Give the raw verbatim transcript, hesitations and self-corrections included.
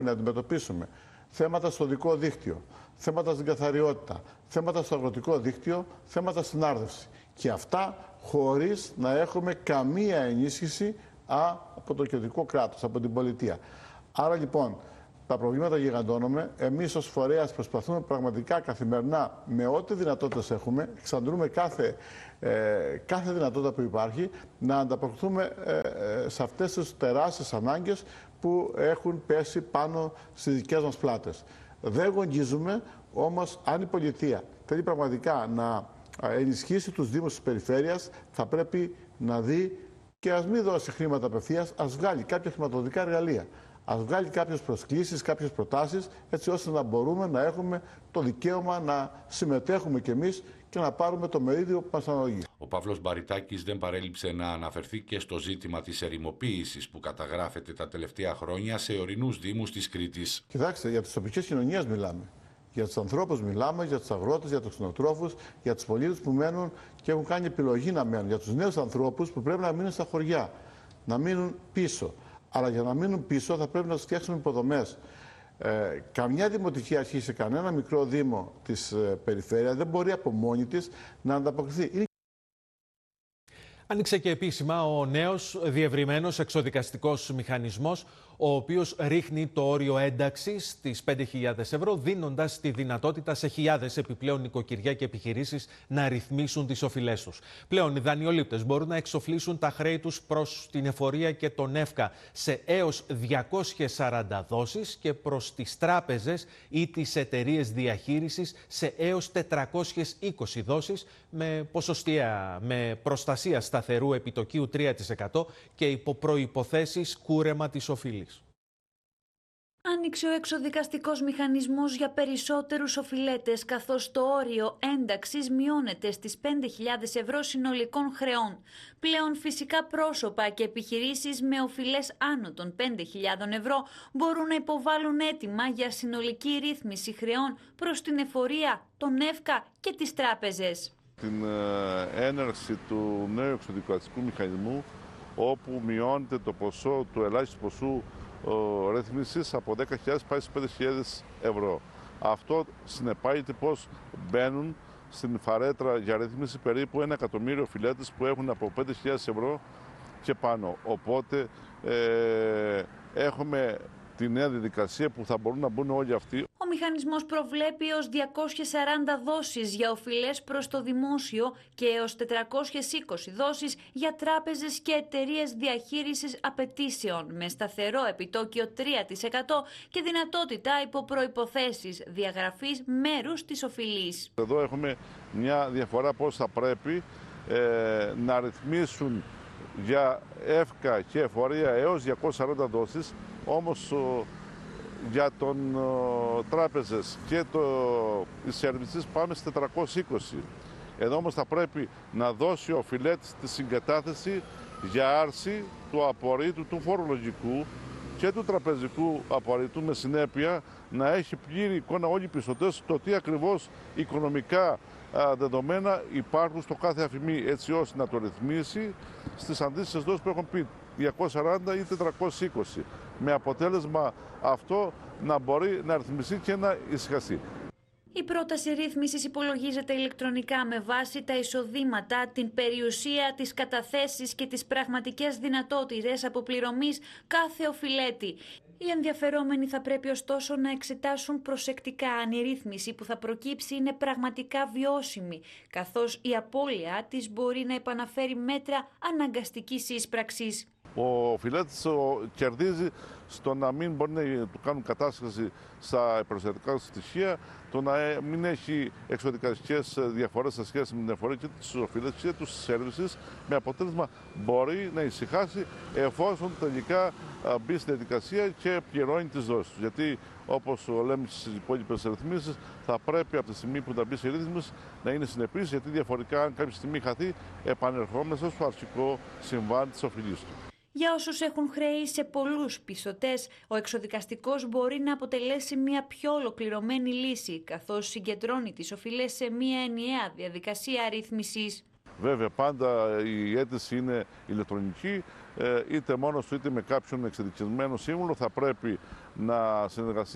να αντιμετωπίσουμε θέματα στο οδικό δίκτυο, θέματα στην καθαριότητα, θέματα στο αγροτικό δίκτυο, θέματα στην άρδευση. Και αυτά χωρίς να έχουμε καμία ενίσχυση από το κεντρικό κράτος, από την πολιτεία. Άρα λοιπόν, τα προβλήματα γιγαντώνουμε. Εμείς ως φορέας προσπαθούμε πραγματικά καθημερινά, με ό,τι δυνατότητες έχουμε, εξαντλούμε κάθε, ε, κάθε δυνατότητα που υπάρχει, να ανταποκριθούμε ε, σε αυτές τις τεράστιες ανάγκες που έχουν πέσει πάνω στις δικές μας πλάτες. Δεν γονγίζουμε, όμως αν η πολιτεία θέλει πραγματικά να ενισχύσει τους δήμους της περιφέρειας, θα πρέπει να δει και ας μην δώσει χρήματα απευθείας, ας βγάλει κάποια χρηματοδοτικά εργαλεία. Ας βγάλει κάποιες προσκλήσεις, κάποιες προτάσεις, έτσι ώστε να μπορούμε να έχουμε το δικαίωμα να συμμετέχουμε κι εμείς και να πάρουμε το μερίδιο που μας αναλογεί. Ο Παύλος Μπαριτάκης δεν παρέλειψε να αναφερθεί και στο ζήτημα της ερημοποίησης που καταγράφεται τα τελευταία χρόνια σε ορεινούς δήμους της Κρήτης. Κοιτάξτε, για τις τοπικές κοινωνίες μιλάμε. Για τους ανθρώπους μιλάμε, για τους αγρότες, για τους κτηνοτρόφους, για τους πολίτες που μένουν και έχουν κάνει επιλογή να μένουν. Για τους νέους ανθρώπους που πρέπει να μείνουν στα χωριά, να μείνουν πίσω. Αλλά για να μείνουν πίσω θα πρέπει να τους φτιάξουν υποδομές. Ε, καμιά δημοτική αρχή σε κανένα μικρό δήμο της ε, περιφέρειας δεν μπορεί από μόνη της να ανταποκριθεί. Άνοιξε και επίσημα ο νέος διευρυμένος εξοδικαστικός μηχανισμός, ο οποίος ρίχνει το όριο ένταξης στις πέντε χιλιάδες ευρώ, δίνοντας τη δυνατότητα σε χιλιάδες επιπλέον νοικοκυριά και επιχειρήσεις να ρυθμίσουν τις οφειλές τους. Πλέον οι δανειολήπτες μπορούν να εξοφλήσουν τα χρέη τους προς την εφορία και τον ΕΦΚΑ σε έως διακόσιες σαράντα δόσεις και προς τις τράπεζες ή τις εταιρείες διαχείρισης σε έως τετρακόσιες είκοσι δόσεις με ποσοστία, με προστασία σταθερού επιτοκίου τρία τοις εκατό και υπό προϋποθέσεις κούρεμα της οφείλης. Άνοιξε ο εξοδικαστικός μηχανισμός για περισσότερους οφειλέτες, καθώς το όριο ένταξης μειώνεται στις πέντε χιλιάδες ευρώ συνολικών χρεών. Πλέον φυσικά πρόσωπα και επιχειρήσεις με οφειλές άνω των πέντε χιλιάδες ευρώ μπορούν να υποβάλουν αίτημα για συνολική ρύθμιση χρεών προς την εφορία, τον ΕΦΚΑ και τις τράπεζες. Την έναρξη του νέου εξοδικαστικού μηχανισμού, όπου μειώνεται το ποσό του ελάχιστου ποσού ρύθμισης από δέκα χιλιάδες πάει στις πέντε χιλιάδες ευρώ. Αυτό συνεπάγεται πως μπαίνουν στην φαρέτρα για ρύθμιση περίπου ένα εκατομμύριο οφειλέτες που έχουν από πέντε χιλιάδες ευρώ και πάνω. Οπότε ε, έχουμε τη νέα διαδικασία που θα μπορούν να μπουν όλοι αυτοί. Ο μηχανισμός προβλέπει έως διακόσιες σαράντα δόσεις για οφειλές προς το δημόσιο και έως τετρακόσιες είκοσι δόσεις για τράπεζες και εταιρείες διαχείρισης απαιτήσεων με σταθερό επιτόκιο τρία τοις εκατό και δυνατότητα υπό προϋποθέσεις διαγραφής μέρους της οφειλής. Εδώ έχουμε μια διαφορά πώς θα πρέπει ε, να ρυθμίσουν για ΕΦΚΑ και εφορία έως διακόσιες σαράντα δόσεις, όμως για τον ο, τράπεζες και το, οι σερβισίες πάμε στις τετρακόσιες είκοσι. Εδώ όμως θα πρέπει να δώσει ο οφειλέτης τη συγκατάθεση για άρση του απορρίτου του φορολογικού και του τραπεζικού απορρίτου, με συνέπεια να έχει πλήρη εικόνα όλοι οι πιστωτές το τι ακριβώς οικονομικά α, δεδομένα υπάρχουν στο κάθε αφημί, έτσι ώστε να το ρυθμίσει στις αντίστοιχες δόσεις που έχουν πει διακόσιες σαράντα ή τετρακόσιες είκοσι, με αποτέλεσμα αυτό να μπορεί να ρυθμιστεί και να ησυχαστεί. Η πρόταση ρύθμισης υπολογίζεται ηλεκτρονικά με βάση τα εισοδήματα, την περιουσία, τις καταθέσεις και τις πραγματικές δυνατότητες αποπληρωμής κάθε οφειλέτη. Οι ενδιαφερόμενοι θα πρέπει ωστόσο να εξετάσουν προσεκτικά αν η ρύθμιση που θα προκύψει είναι πραγματικά βιώσιμη, καθώς η απώλεια της μπορεί να επαναφέρει μέτρα αναγκαστικής εισπραξής. Ο οφειλέτης κερδίζει στο να μην μπορεί να του κάνουν κατάσχεση στα προσωπικά στοιχεία, το να μην έχει εξοδικαστικές διαφορές σε σχέση με την εφορία και τις οφειλέτες και τους σέρβισες, με αποτέλεσμα μπορεί να ησυχάσει εφόσον τελικά μπει στη διαδικασία και πληρώνει τις δόσεις. Γιατί όπως λέμε στις υπόλοιπες ρυθμίσεις, θα πρέπει από τη στιγμή που θα μπει σε ρύθμιση να είναι συνεπής, γιατί διαφορετικά αν κάποια στιγμή χαθεί, επανερχόμαστε στο αρχικό συμβάν της οφειλής του. Για όσους έχουν χρέη σε πολλούς πιστωτές, ο εξοδικαστικός μπορεί να αποτελέσει μια πιο ολοκληρωμένη λύση, καθώς συγκεντρώνει τις οφειλές σε μια ενιαία διαδικασία ρύθμισης. Βέβαια, πάντα η αίτηση είναι ηλεκτρονική, είτε μόνος του είτε με κάποιον εξειδικευμένο σύμβουλο. Θα πρέπει να συνεργαστεί